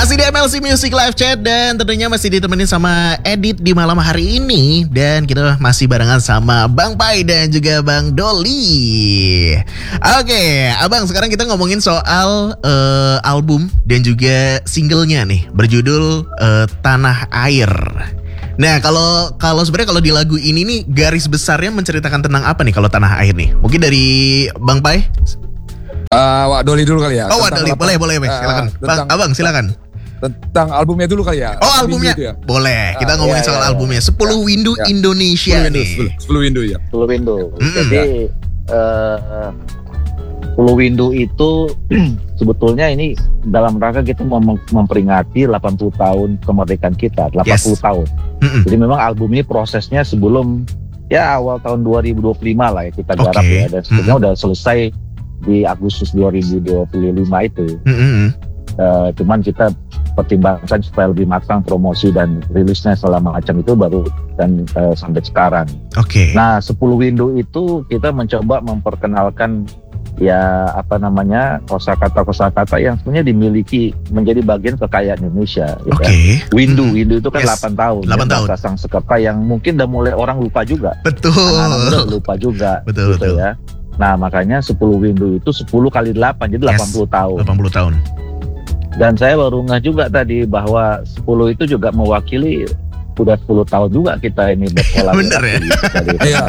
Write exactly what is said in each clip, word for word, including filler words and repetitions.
Masih di M L C Music Live Chat dan tentunya masih ditemenin sama Edit di malam hari ini. Dan kita masih barengan sama Bang Pai dan juga Bang Doli. Oke, Abang, sekarang kita ngomongin soal uh, album dan juga singlenya nih, berjudul uh, Tanah Air. Nah, kalau kalau sebenarnya kalau di lagu ini nih garis besarnya menceritakan tentang apa nih kalau Tanah Air nih? Mungkin dari Bang Pai? Uh, Wak Doli dulu kali ya. Oh, Wak Doli, boleh, boleh, silakan. Uh, Bang, Abang, silakan. Tentang albumnya dulu kali ya. Oh, albumnya. Ya? Boleh. Kita uh, ngomongin iya, soal iya, albumnya. sepuluh ya, Windu ya. Indonesia sepuluh nih. Window, sepuluh Windu ya. sepuluh Windu. Mm-hmm. Jadi uh, sepuluh Windu itu sebetulnya ini dalam rangka kita mem- memperingati delapan puluh tahun kemerdekaan kita, delapan puluh yes. tahun. Mm-hmm. Jadi memang album ini prosesnya sebelum ya awal tahun dua ribu dua puluh lima lah ya kita garap okay. ya. Dan sebenarnya mm-hmm. udah selesai di Agustus dua ribu dua puluh lima itu. Mm-hmm. Uh, cuman kita pertimbangkan supaya lebih matang promosi dan rilisnya selama macam itu baru dan uh, sampai sekarang. Oke. Okay. Nah, sepuluh Windu itu kita mencoba memperkenalkan ya apa namanya kosakata-kosakata yang sebenarnya dimiliki menjadi bagian kekayaan Indonesia. Oke. Okay. Ya. Windu, hmm. Windu itu kan yes. delapan tahun. delapan tahun. Bahasa Sanskerta yang mungkin udah mulai orang lupa juga. Betul. Anak-anak lupa juga. Betul, gitu betul. Ya. Nah, makanya sepuluh Windu itu sepuluh kali delapan jadi yes. delapan puluh tahun. delapan puluh tahun. Dan saya baru ngeh juga tadi bahwa sepuluh itu juga mewakili udah sepuluh tahun juga kita ini berkolaborasi. Bener ya? Iya.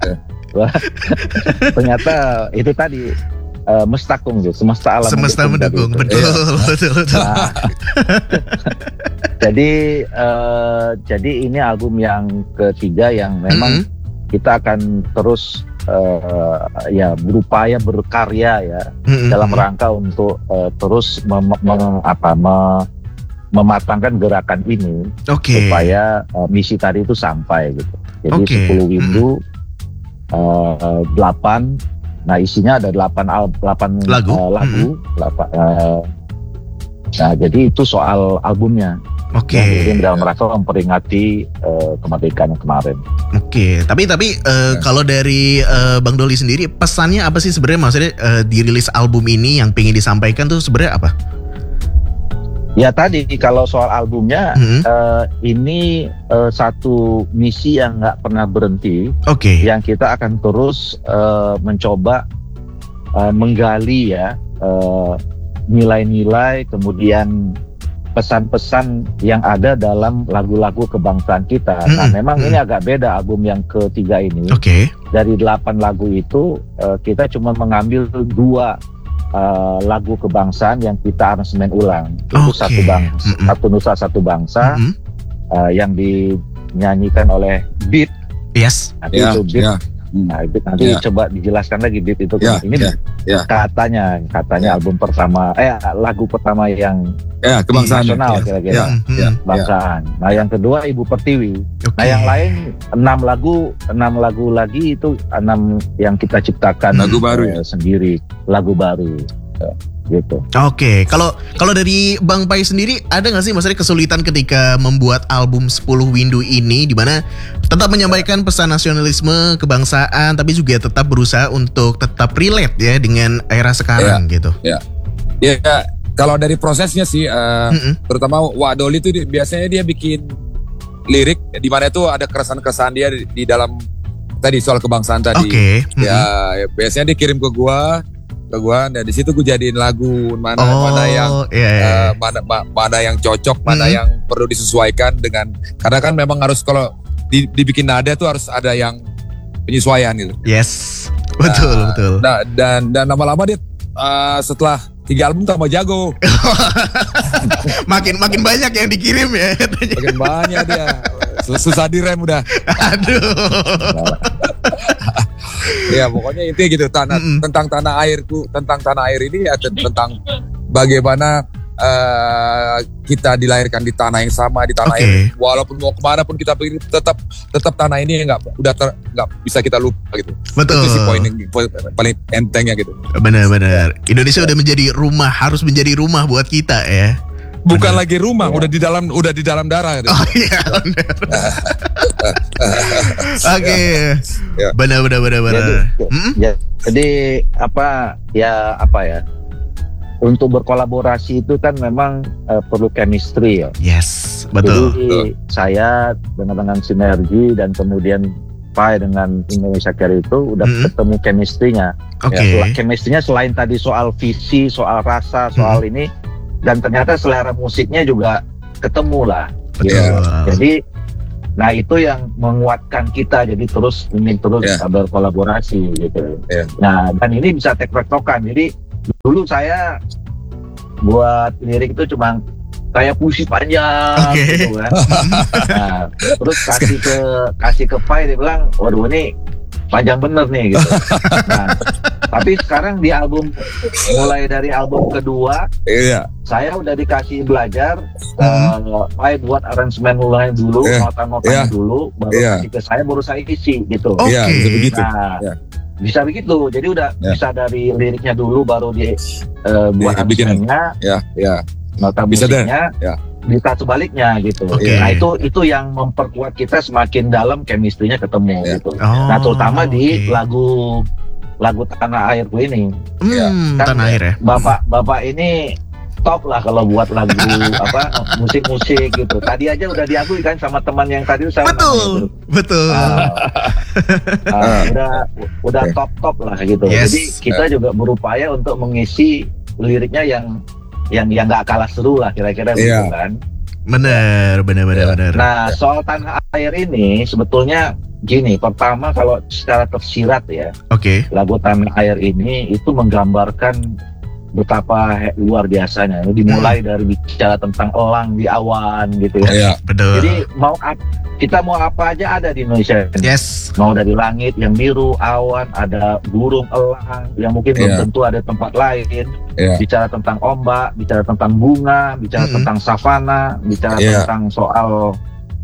Ternyata itu tadi uh, mestakung gitu, semesta alam semesta mendukung. Betul, ya. betul, betul. Nah, jadi uh, jadi ini album yang ketiga yang memang mm-hmm. kita akan terus Uh, ya berupaya berkarya ya mm-hmm. dalam rangka untuk uh, terus mem- mem- apa, mem- mematangkan gerakan ini okay. supaya uh, misi tadi itu sampai gitu. Jadi okay. sepuluh Windu mm-hmm. uh, delapan, nah isinya ada delapan al- delapan lagu, uh, lagu mm-hmm. delapan, uh, nah jadi itu soal albumnya. Oke. Okay. Yang dalam rangka memperingati uh, kemerdekaan yang kemarin. Oke. Okay. Tapi tapi uh, ya. Kalau dari uh, Bang Doli sendiri pesannya apa sih sebenarnya, maksudnya uh, dirilis album ini yang pengen disampaikan tuh sebenarnya apa? Ya tadi kalau soal albumnya hmm. uh, ini uh, satu misi yang nggak pernah berhenti. Oke. Okay. Yang kita akan terus uh, mencoba uh, menggali ya uh, nilai-nilai kemudian pesan-pesan yang ada dalam lagu-lagu kebangsaan kita. Mm-hmm. Nah, memang mm-hmm. ini agak beda album yang ketiga ini. Oke. Okay. Dari delapan lagu itu uh, kita cuma mengambil dua uh, lagu kebangsaan yang kita aransemen ulang. Itu okay. satu bangsa, mm-hmm. satu nusa satu bangsa mm-hmm. uh, yang dinyanyikan oleh Beat. Yes. Nanti yeah, itu Beat. Yeah. Nah, itu nanti yeah. coba dijelaskan lagi Beat itu. Yeah, ini yeah, yeah. katanya, katanya yeah. album pertama, eh lagu pertama yang yeah, kebangsaan nasional yeah. kira-kira, yeah. yeah. bangsaan. Nah, yang kedua Ibu Pertiwi. Okay. Nah, yang lain enam lagu, enam lagu lagi itu enam yang kita ciptakan lagu baru uh, ya? sendiri, lagu baru. Uh, gitu. Oke, okay. kalau kalau dari Bang Pai sendiri ada nggak sih maksudnya kesulitan ketika membuat album sepuluh Windu ini, di mana tetap menyampaikan pesan nasionalisme kebangsaan, tapi juga tetap berusaha untuk tetap relate ya dengan era sekarang ya, gitu. Ya, ya kalau dari prosesnya sih, uh, mm-hmm. terutama Wak Doli itu biasanya dia bikin lirik di mana itu ada keresahan-keresahan dia di, di dalam tadi soal kebangsaan tadi. Oke. Okay. Mm-hmm. Ya, ya biasanya dia kirim ke gua. ke gua, dan di situ gua jadiin lagu mana oh, mana yang iya, iya. Uh, mana ma- mana yang cocok, hmm. mana yang perlu disesuaikan dengan, karena kan memang harus kalau di, dibikin nada tuh harus ada yang penyesuaian gitu. Yes, betul nah, betul. Nah, dan dan lama-lama dia uh, setelah tiga album tambah jago. makin makin banyak yang dikirim ya. Makin banyak dia, susah direm udah. Aduh. Ya pokoknya intinya gitu, tanah, mm-hmm. tentang tanah airku, tentang tanah air ini ya tentang bagaimana uh, kita dilahirkan di tanah yang sama, di tanah okay. air. Walaupun mau kemana pun kita pergi, tetap tetap tanah ini nggak udah nggak bisa kita lupa gitu. Betul. Itu sih poin yang paling entengnya gitu. Benar-benar. Indonesia ya. Udah menjadi rumah, harus menjadi rumah buat kita ya. Bukan bener. lagi rumah, ya. udah di dalam udah di dalam darah. Gitu. Oh iya. Oke. Ya. Benar benar benar benar. Jadi, hmm? ya, jadi apa ya apa ya? untuk berkolaborasi itu kan memang uh, perlu chemistry ya. Yes, betul. Jadi betul. saya dengan dengan sinergi dan kemudian Pai dengan Indonesia Care itu udah Mm-hmm. ketemu chemistry-nya. Oke. Ya, chemistry-nya selain tadi soal visi, soal rasa, soal Mm-hmm. ini, dan ternyata selera musiknya juga ketemu lah. Betul. Ya. Jadi, nah itu yang menguatkan kita jadi terus ingin terus Yeah. berkolaborasi gitu. Yeah. Nah dan ini bisa tektok-tektokan. Jadi dulu saya buat lirik itu cuma kayak puisi panjang Oke. gitu kan. Nah, terus kasih ke kasih ke Pai, dia bilang, waduh ini panjang bener nih gitu. Nah, tapi sekarang di album, mulai dari album kedua, Iya. saya udah dikasih belajar, Hmm. uh, Pai buat aransemen mulai dulu, Iya. nota-notanya Iya. dulu, baru Iya. kasih ke saya, baru saya isi gitu. Oke. Iya, bisa begitu. Nah, Iya. bisa begitu. Jadi udah Iya. bisa dari liriknya dulu, baru di uh, buat Dibikin. aransemennya, Ya, ya. nota Bisa deh. musiknya, Ya. bisa sebaliknya gitu. Oke. Nah itu itu yang memperkuat kita semakin dalam chemistry-nya ketemu Ya. gitu. Oh, Nah terutama di oke. lagu lagu Tanah Airku ini, Hmm, Kan- tanah air ya. bapak bapak ini top lah kalau buat lagu apa musik-musik gitu. Tadi aja udah diakui kan sama teman yang tadi saya Betul, betul. Ah, ah, udah udah Oke. top top lah gitu. Yes. Jadi kita juga berupaya untuk mengisi liriknya yang yang yang nggak kalah seru lah kira-kira Iya. gitu kan. Bener, bener, bener, Ya. bener. Nah soal Tanah Air ini sebetulnya gini, pertama kalau secara tersirat ya, Oke. lagu Tanah Air ini itu menggambarkan betapa he- luar biasanya. Dimulai Hmm. dari bicara tentang elang di awan gitu ya. Iya. Betul. Jadi mau ap- kita mau apa aja ada di Indonesia. Yes. Mau dari langit yang biru, awan, ada burung, elang yang mungkin belum Iya. tentu ada tempat lain. Iya. Bicara tentang ombak, bicara tentang bunga, bicara Mm-mm. tentang savana, bicara Iya. tentang soal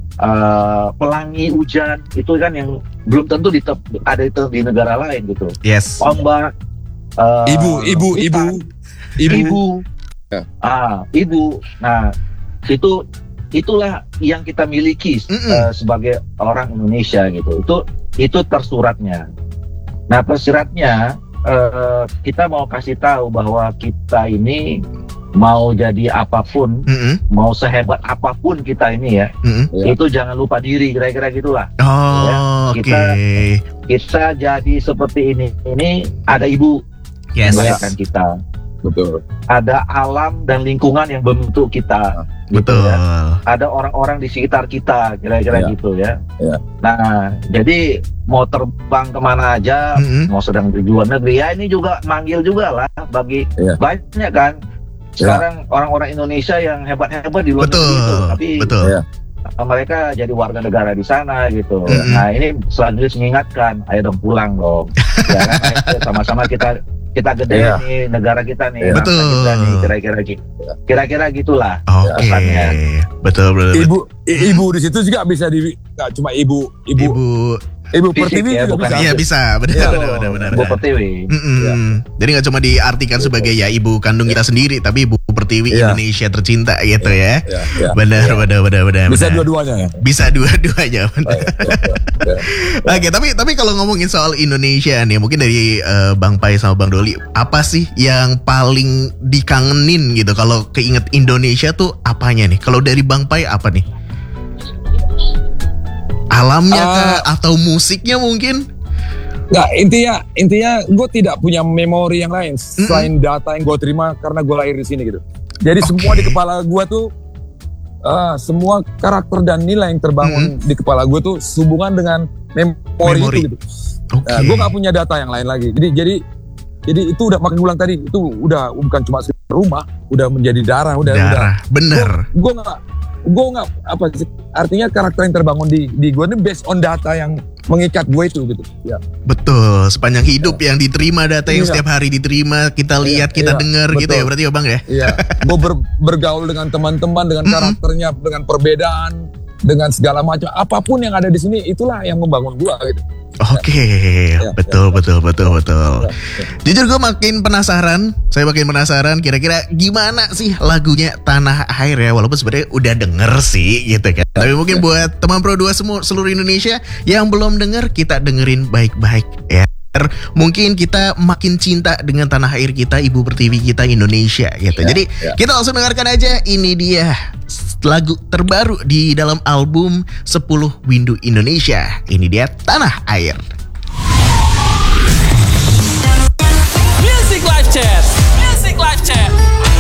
uh, pelangi hujan, itu kan yang belum tentu di tep- ada itu di negara lain gitu. Yes. Ombak, uh, Ibu, ibu, ibu. hutan, Ibu. ibu, Ya. ah ibu. Nah itu itulah yang kita miliki Mm-mm. uh, sebagai orang Indonesia gitu. Itu itu tersuratnya. Nah tersiratnya uh, kita mau kasih tahu bahwa kita ini mau jadi apapun, Mm-mm. mau sehebat apapun kita ini ya, Mm-mm. Ya. itu jangan lupa diri, kira-kira gitulah. Oh, Ya, oke. kita- Kita jadi seperti ini, ini ada ibu Yes. yang melahirkan kita, Betul. ada alam dan lingkungan yang membentuk kita, gitu Betul. ya. Ada orang-orang di sekitar kita, kira-kira Ya. gitu ya. Ya. Nah, jadi mau terbang kemana aja, Mm-mm. mau sedang di luar negeri, ya ini juga manggil juga lah bagi Ya. banyak kan. Sekarang orang-orang Indonesia yang hebat-hebat di luar Betul. negeri itu, tapi Betul. Ya. mereka jadi warga negara di sana gitu. Mm-mm. Nah ini selanjutnya mengingatkan, ayo dong pulang dong. Ya kan, ayo sama-sama kita kita gede Iya. nih negara kita nih, Iya. bangsa Betul. kita nih, kira-kira gitu. Kira-kira gitulah. Oke. pesannya. Betul, betul. betul. Ibu, i- ibu di situ juga bisa di, nggak cuma ibu, ibu, ibu, Ibu. Fisik Pertiwi ya, juga bukan- bisa. Iya bisa, benar, Iya. benar, benar, benar. Bu benar. Pertiwi. Mm-mm. Ya. Jadi nggak cuma diartikan sebagai ya ibu kandung kita sendiri, tapi ibu pertiwi Iya. Indonesia tercinta gitu ya. Ya, ya. Benar, benar, benar, benar. Bisa benar. dua-duanya ya. Bisa dua-duanya. benar. Ya, ya, ya. Oke, tapi tapi kalau ngomongin soal Indonesia nih, mungkin dari eh, Bang Pai sama Bang Doli, apa sih yang paling dikangenin gitu? Kalau keinget Indonesia tuh apanya nih? Kalau dari Bang Pai apa nih? Alamnya Ah. kah? Atau musiknya mungkin? Nggak, intinya intinya gue tidak punya memori yang lain selain data yang gue terima karena gue lahir di sini gitu. Jadi Oke. semua di kepala gue tuh ah, semua karakter dan nilai yang terbangun di kepala gue tuh sehubungan dengan memori, Memori. itu gitu. Oke. Nah, gue nggak punya data yang lain lagi. Jadi jadi jadi itu udah makin ulang tadi itu udah bukan cuma sekedar rumah, udah menjadi darah, udah udah. Darah, bener. Gue nggak gue nggak apa sih artinya karakter yang terbangun di di gue ini based on data yang mengikat gue itu gitu. Ya. Betul, sepanjang hidup yang diterima, data yang Iya. setiap hari diterima, kita lihat, kita iya, dengar gitu betul. ya berarti ya Bang ya? Iya, gue ber- bergaul dengan teman-teman dengan Mm-mm. karakternya, dengan perbedaan, dengan segala macam apapun yang ada di sini itulah yang membangun gue gitu. Oke, Ya, betul, betul, betul, betul. Ya, ya. Jujur gue makin penasaran, saya makin penasaran kira-kira gimana sih lagunya Tanah Air ya, walaupun sebenarnya udah denger sih gitu kan. Tapi mungkin buat teman Pro dua semua seluruh Indonesia yang belum denger, kita dengerin baik-baik ya. mungkin kita makin cinta dengan tanah air kita, ibu pertiwi kita Indonesia gitu. Ya, Jadi ya. kita langsung dengarkan aja, ini dia lagu terbaru di dalam album sepuluh Windu Indonesia. Ini dia Tanah Air.